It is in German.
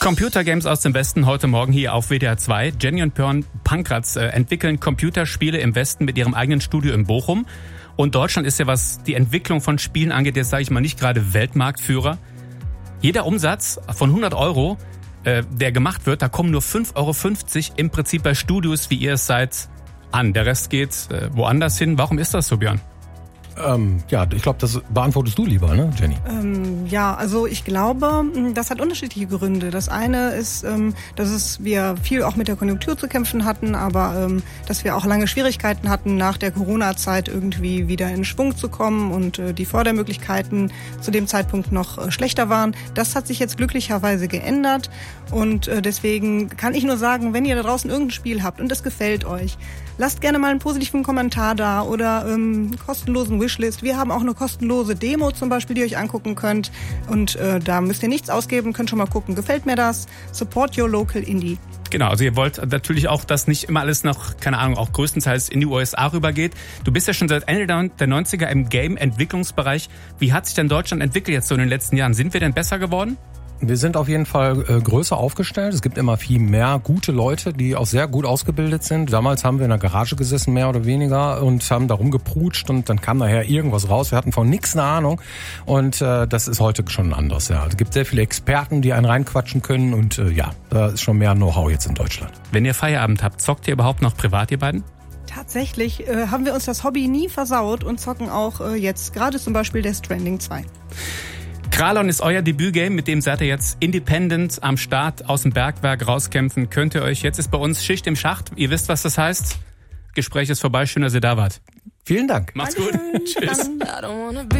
Computergames aus dem Westen heute Morgen hier auf WDR 2. Jenny und Björn Pankratz entwickeln Computerspiele im Westen mit ihrem eigenen Studio in Bochum. Und Deutschland ist ja, was die Entwicklung von Spielen angeht, jetzt sage ich mal nicht gerade Weltmarktführer. Jeder Umsatz von 100 Euro, der gemacht wird, da kommen nur 5,50 Euro im Prinzip bei Studios, wie ihr es seid, an. Der Rest geht woanders hin. Warum ist das so, Björn? Ja, ich glaube, das beantwortest du lieber, ne, Jenny? Ja, also ich glaube, das hat unterschiedliche Gründe. Das eine ist, dass wir viel auch mit der Konjunktur zu kämpfen hatten, aber dass wir auch lange Schwierigkeiten hatten, nach der Corona-Zeit irgendwie wieder in Schwung zu kommen und die Fördermöglichkeiten zu dem Zeitpunkt noch schlechter waren. Das hat sich jetzt glücklicherweise geändert und deswegen kann ich nur sagen, wenn ihr da draußen irgendein Spiel habt und es gefällt euch, lasst gerne mal einen positiven Kommentar da oder kostenlosen Wishlist. Wir haben auch eine kostenlose Demo zum Beispiel, die ihr euch angucken könnt. Und da müsst ihr nichts ausgeben, könnt schon mal gucken, gefällt mir das? Support your local indie. Genau, also ihr wollt natürlich auch, dass nicht immer alles noch, keine Ahnung, auch größtenteils in die USA rübergeht. Du bist ja schon seit Ende der 90er im Game-Entwicklungsbereich. Wie hat sich denn Deutschland entwickelt jetzt so in den letzten Jahren? Sind wir denn besser geworden? Wir sind auf jeden Fall größer aufgestellt. Es gibt immer viel mehr gute Leute, die auch sehr gut ausgebildet sind. Damals haben wir in der Garage gesessen, mehr oder weniger, und haben da rumgeprutscht und dann kam nachher irgendwas raus. Wir hatten von nichts eine Ahnung und das ist heute schon anders. Ja. Es gibt sehr viele Experten, die einen reinquatschen können und da ist schon mehr Know-how jetzt in Deutschland. Wenn ihr Feierabend habt, zockt ihr überhaupt noch privat, ihr beiden? Tatsächlich haben wir uns das Hobby nie versaut und zocken auch jetzt gerade zum Beispiel Death Stranding 2. Kralon ist euer Debütgame, mit dem seid ihr jetzt independent am Start aus dem Bergwerk rauskämpfen. Könnt ihr euch, jetzt ist bei uns Schicht im Schacht. Ihr wisst, was das heißt. Gespräch ist vorbei, schön, dass ihr da wart. Vielen Dank. Macht's gut. Tschüss.